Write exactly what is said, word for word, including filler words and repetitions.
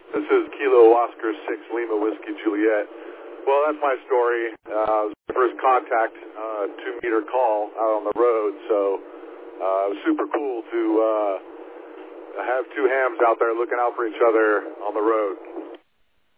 This is Kilo Oscar six Lima Whiskey Juliet. Well, that's my story. Uh, it was my first contact, uh, two-meter call out on the road, so uh, it was super cool to uh, have two hams out there looking out for each other on the road.